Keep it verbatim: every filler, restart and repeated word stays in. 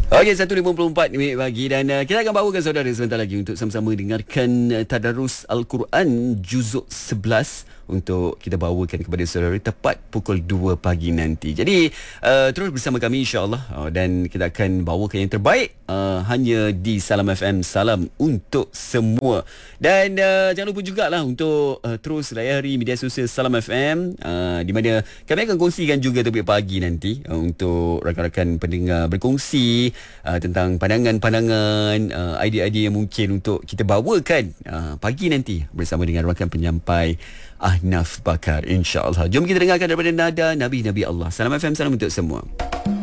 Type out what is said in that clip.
Okey, satu lima puluh empat minit pagi dan uh, kita akan bawakan saudara sebentar lagi untuk sama-sama dengarkan uh, Tadarus Al-Quran Juzuk sebelas untuk kita bawakan kepada saudara tepat pukul dua pagi nanti. Jadi uh, terus bersama kami insya-Allah uh, dan kita akan bawakan yang terbaik uh, hanya di Salam F M. Salam untuk semua. Dan uh, jangan lupa jugalah untuk uh, terus layari media sosial Salam F M uh, di mana kami akan kongsikan juga topik pagi nanti uh, untuk rakan-rakan pendengar berkongsi uh, tentang pandangan-pandangan, uh, idea-idea yang mungkin untuk kita bawakan uh, pagi nanti bersama dengan rakan penyampai Ahnaf Bakar, insya-Allah. Jom kita dengarkan daripada nada Nabi-Nabi Allah. Salam F M, salam untuk semua.